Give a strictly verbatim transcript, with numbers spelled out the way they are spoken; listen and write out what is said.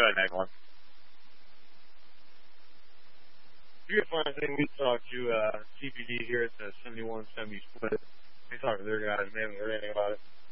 ahead, next one. You can find thing we talked to uh, C P D here at the seventy-one seventy split. We talked to their guys. They haven't heard anything about it.